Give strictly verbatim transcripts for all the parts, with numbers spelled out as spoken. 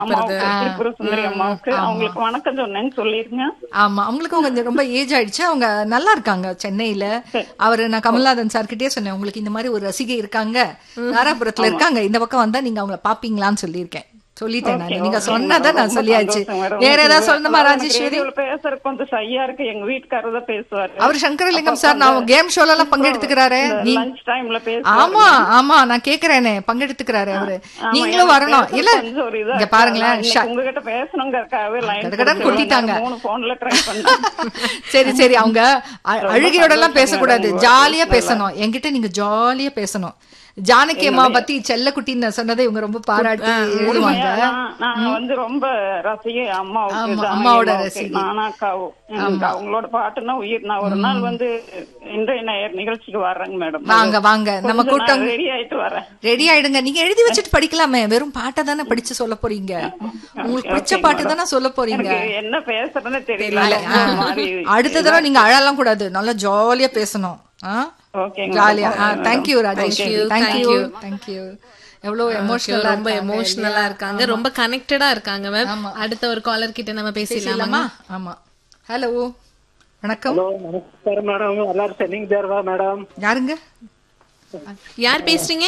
அம்மாவுக்கு, ஆ, திரிபுர சுந்தரி அம்மாவுக்கு ஆமா. அவங்களுக்கு வணக்கம் சொன்னேன்னு சொல்லிருங்க. ஆமா அவங்களுக்கும் கொஞ்சம் ரொம்ப ஏஜ் ஆயிடுச்சு. அவங்க நல்லா இருக்காங்க சென்னையில. அவரு நான் கமல்நாதன் சார் கிட்டே சொன்னேன், உங்களுக்கு இந்த மாதிரி ஒரு ரசிகை இருக்காங்க தாராபுரத்துல இருக்காங்க, இந்த பக்கம் வந்தா நீங்க அவங்கள பாப்பீங்களான்னு சொல்லியிருக்கேன். சொல்லிட்டேன் ஓகே, நான். நீங்க ஓகே சொன்னதை மேடம். நான் ரொம்ப சொல்லியாச்சு. சந்தோஷம் மேடம். வேற ஏதாவது சொல்லணுமா அதாவது எனக்கு ராஜேஸ்வரி? ரேடியோல பேசுறதுக்கு கொஞ்சம் ஷையா இருக்கு. எங்க வீட்டுக்காரர் தான் பேசுவாரு. அவர் சங்கரலிங்கம் அப்ப சார் நான் அந்த கேம் ஷோல எல்லாம் பங்கெடுத்துக்கிறாரு. இந்த நீ லஞ்ச் டைம்ல ஆமா பேசுவாரு. ஆமா நான் கேக்குறேனே, பங்கெடுத்துக்கிறாரு அவரு. ஆமா, நீங்களும் எனக்கு வரணும். பேசுறது இல்ல கொஞ்சம் ஒரு இதா இங்க இருக்கு. பாருங்களேன், நான் ஷ- இன்னைக்கு உங்ககிட்ட பேசணுங்கிறதுக்காகவே லைன் கடகடன்னு கொடுத்து கொட்டிட்டாங்க. மூணு போன்ல ட்ரை பண்ணேன். சரி சரி அவங்க அ- ரொம்ப அழுகையோட எல்லாம் சந்தோஷம் பேசக்கூடாது, மேடம், உங்க ஜாலியா பேசுனதுல. பேசணும். என்கிட்ட நீங்க ஜாலியா பேசணும். ஜானகி அம்மா என்னுடைய- பத்தி செல்லக்குட்டின்னு நான் சொன்னதை இவங்க ரொம்ப பாராட்டி எழுதுவாங்க. உண்மையா நான் நான் வந்து ரொம்ப ரசிகை அம்மாவுக்கு, ஆமா, ஜானகி அம்மாவோட அம்மாவுக்கு, ரசிகை. நானாக்காவும். எனக்கு அவங்களோட பாட்டுன்னா உயிர். நான் ஒரு நாள் வந்து இன்றைய நேயர் நிகழ்ச்சிக்கு வர்றேங்க மேடம். வாங்க வாங்க நம்ம கூட்டம் ரெடி ஆயிட்டு வரேன். ரெடி ஆயிடுங்க. நீங்க எழுதி வச்சுட்டு படிக்கலாமே, வெறும் பாட்டை தானே படிச்சு சொல்ல போறீங்க. உங்களுக்கு பிடிச்ச ஓகேங்க பாட்டு மேடம். தானே சொல்ல போறீங்க. எனக்கு என்ன பேசுறதுன்னு தெரியல. தெரியல. ரொம்ப ஒரு மாதிரி அடுத்த தடவை நீங்க அழலாம் கூடாது, நல்லா ஜாலியா பேசணும். ஓகேங்க ஜாலியா. Madam. Thank you Rajeswari. Thank you, thank you thank you. Thank you. எவ்வளவு எமோஷனலா ரொம்ப எமோஷனலா இருக்காங்க, ரொம்ப கனெக்டடா இருக்காங்க மேம். ஆமா. அடுத்த ஒரு காலர் கிட்ட நம்ம பேசலாமா? பேசலாமா? ஆமா. ஹலோ வணக்கம். ஹலோ நமஸ்காரம் மேடம். எல்லாரும் சென்னிங் தேர்வா மேடம்? யாருங்க? யார் பேசுறீங்க?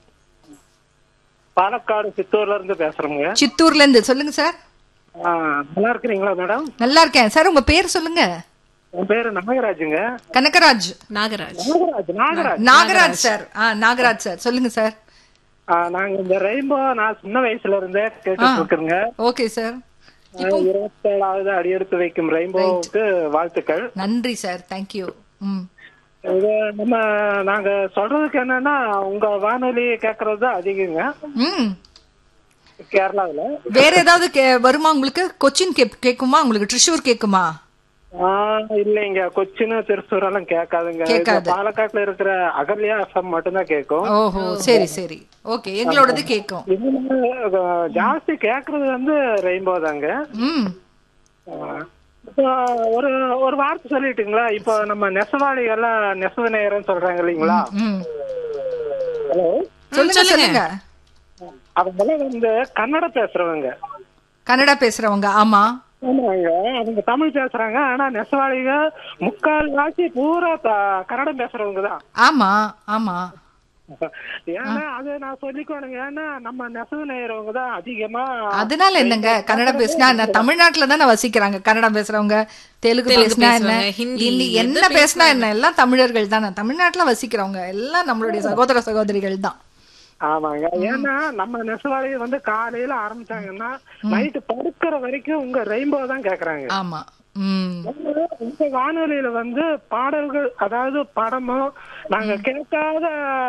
பாலக்காடு சித்தூர்ல இருந்து பேசுறோங்க. சித்தூர்ல இருந்து சொல்லுங்க சார். ஆ, நல்லா இருக்கிறீங்களா மேடம்? நல்லா இருக்கேன் சார். உங்க பேர் சொல்லுங்க. என் பேரு நாகராஜுங்க. கனகராஜ். நாகராஜ். நாகராஜ் நாகராஜ் நாகராஜ் சார். ஆ நாகராஜ் சார் சொல்லுங்க சார். ஆ, நாங்க இந்த ரெயின்போ நான் சின்ன வயசுல இருந்தே கேட்டுட்டு இருக்கிறேங்க. Okay sir. இருபத்தேழாவது அடியெடுத்து வைக்கும் ரெயின்போவுக்கு வாழ்த்துக்கள். நன்றி சார். தேங்க்யூ. ம் இது நம்ம நாங்க சொல்றதுக்கு என்னன்னா, உங்க வானொலி கேக்குறது தான் அதிகங்க ம் கேரளாவுல. வேற ஏதாவது கே- வருமா உங்களுக்கு? கொச்சின் கேப்- கேக்குமா உங்களுக்கு? ட்ரிஷூர் கேக்குமா? ஆஹ் இல்லைங்க, கொச்சின் திருச்சூர் எல்லாம் கேட்காதுங்க. கேட்காது. இது பாலக்காட்டுல இருக்கிற அகல்யா எஃப்எம் மட்டும்தான் கேட்கும். ஓஹோ சரி சரி. ஓகே எங்களோடது கேக்கும். இதுல அஹ், ஜாஸ்தி கேக்குறது வந்து ரெயின்போ தாங்க. ம் ஆஹ், இப்போ ஒரு ஒரு வார்த்தை சொல்லிட்டுங்களா? இப்போ நம்ம நெசவாளிகள்லாம் நெசவு நேரம் சொல்றாங்க இல்லைங்களா? ம் ஹலோ, சொல்லுங்க சொல்லுங்க. அவங்க வந்து கன்னட பேசுறவங்க. கன்னடா பேசுறவங்க. ஆமா ஆமாங்க, அவங்க தமிழ் பேசுறாங்க. ஆனா நெசவாளிக முக்கால் வாசி பூரா த- கன்னடம் பேசுறவங்க தான். ஆமா ஆமா. ஏன்னா அது நான் சொல்லிக்கோணுங்க. ஏன்னா நம்ம நெசவு நெய்யறவங்க தான் அதிகமா. அதனால என்னங்க, கன்னடா பேசினா என்ன? தமிழ்நாட்டுல தானே வசிக்கிறாங்க கன்னடா பேசுறவங்க. தெலுங்கு தெலுங்கு பேசினா என்ன, பேசுவாங்க, ஹிந்தி, ஹிந்தி எது என்ன பேசினா என்ன, எல்லாம் தமிழர்கள் தானே. தமிழ்நாட்டுல வசிக்கிறவங்க எல்லாம் நம்மளுடைய சகோதர சகோதரிகள் தான். ஆமாங்க, ஏன்னா நம்ம நெசவாளி வந்து காலையில ஆரம்பிச்சாங்கன்னா நைட்டு படுக்கிற வரைக்கும் உங்க ரெயின்போ தான் கேக்குறாங்க. ஆமா. ம் உங்க வானொலியில வந்து பாடல்கள், அதாவது படமும் நாங்க கேட்காத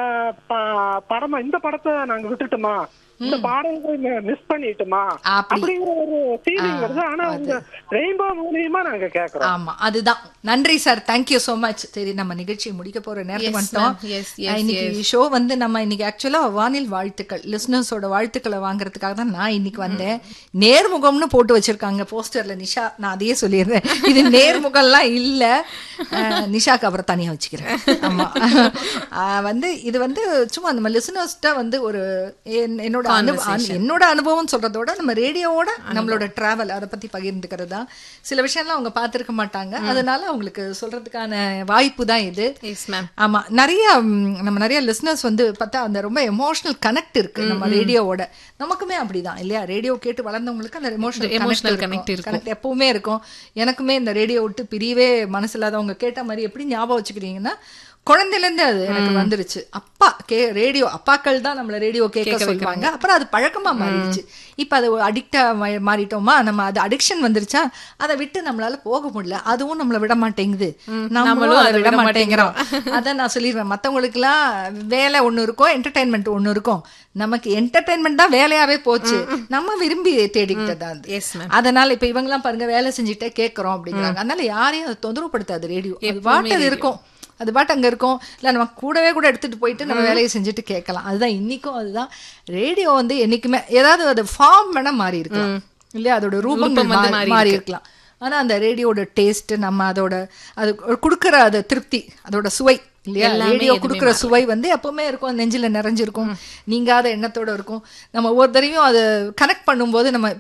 ப- படமா, இந்த படத்தை நாங்க விட்டுட்டோமா, இந்த பாடல்கள் மிஸ் பண்ணிட்டோமா அப்படி. அப்படிங்கிற ஒரு ஃபீலிங் வருது. ஆனா உங்க ரெயின்போ மூலியமா நாங்க கேக்குறோம். ஆமா அதுதான். நன்றி சார். Thank you so much. சரி நம்ம நிகழ்ச்சியை முடிக்க போற நேரத்துக்கு Yes, வந்துட்டோம். ma'am. Yes, yes, இன்னைக்கு ஷோ வந்து நம்ம இன்னைக்கு ஆக்சுவலா வானில் வாழ்த்துக்கள், லிசனர்ஸோட வாழ்த்துக்களை வாங்குறதுக்காக தான் நான் இன்னைக்கு வந்தேன். நேர்முகம்னு போட்டு வச்சிருக்காங்க போஸ்டர்ல நிஷா. நான் அதையே சொல்லிடுறேன், இது நேர்முகம்லாம் இல்ல. அஹ், நிஷாக்கு அப்புறம் தனியா வச்சுக்கிறேன். ஆமா அஹ், வந்து இது வந்து சும்மா நம்ம லிசனர்ஸ்ட வந்து ஒரு என்- என்னோட அனு- அனு- என்னோட அனுபவம் சொல்றதோட நம்ம ரேடியோவோட நம்மளோட டிராவல் அதை பத்தி பகிர்ந்துக்கிறது தான். சில விஷயம்லாம் அவங்க பார்த்திருக்க மாட்டாங்க, அதனால அவங்களுக்கு சொல்றதுக்கான வாய்ப்பு தான் இது. Yes ma'am. ஆமா நிறைய ம், நம்ம நிறைய லிசனர்ஸ் வந்து பார்த்தா அந்த ரொம்ப எமோஷனல் கனெக்ட் இருக்கு நம்ம ரேடியோவோட. நமக்குமே அப்படிதான் இல்லையா? ரேடியோ கேட்டு வளர்ந்தவங்களுக்கு அந்த எமோஷனல் Emotional connect கனெக்ட் இருக்கும். கனெக்ட் எப்பவுமே இருக்கும். எனக்குமே இந்த ரேடியோ விட்டு பிரியவே மனசு இல்லாதவங்க கேட்ட மாதிரி எப்படி ஞாபகம் வச்சுக்கிறீங்கன்னா, குழந்தையில இருந்து அது எனக்கு வந்துருச்சு. அப்பா கே ரேடியோ அப்பாக்கள் தான் நம்மள ரேடியோ கேட்க சொல்லுவாங்க. அப்புறம் அது பழக்கமா மாறிடுச்சு. இப்ப அது அடிக்டா மாறிட்டோமா, நம்ம அது அடிக்ஷன் வந்துருச்சா, அதை விட்டு நம்மளால போக முடியல. அதுவும் நம்மள விட மாட்டேங்குது, நம்மளும் அதை விட மாட்டேங்கிறோம். அதான் நான் சொல்லிடுவேன், மத்தவங்களுக்கு எல்லாம் வேலை ஒண்ணு இருக்கும், என்டர்டைன்மெண்ட் ஒண்ணு இருக்கும். நமக்கு என்டர்டைன்மெண்ட் தான் வேலையாவே போச்சு. நம்ம விரும்பி தேடிக்கிட்டது அது. Yes, ma'am. அதனால இப்ப இவங்க எல்லாம் பாருங்க வேலை செஞ்சுட்டே கேட்கறோம் அப்படிங்கிறாங்க. அதனால யாரையும் அது தொந்தரவுப்படுத்தாது ரேடியோ. அது பாட்டு அது இருக்கும், அது பாட்டு அங்க இருக்கும். இல்ல நம்ம கூடவே கூட எடுத்துட்டு போயிட்டு நம்ம வேலையை செஞ்சுட்டு கேட்கலாம். அதுதான் இன்னைக்கும் அதுதான். ரேடியோ வந்து என்னைக்குமே ஏதாவது அது ஃபார்ம் வேணா மாறி இருக்கலாம் இல்லையா, அதோட ரூபம் ரூபம் வந்து மாறி மாறி இருக்கலாம். ஆனா அந்த ரேடியோட டேஸ்ட், நம்ம அதோட அது கொடுக்குற அது திருப்தி, அதோட சுவை இல்லையா, ரேடியோ கொடுக்குற சுவை வந்து எப்பவுமே இருக்கும், நெஞ்சில நிறைஞ்சிருக்கும், நீங்காத எண்ணத்தோட இருக்கும். நம்ம ஒவ்வொரு தடவையும் அதை கனெக்ட் பண்ணும்போது நம்ம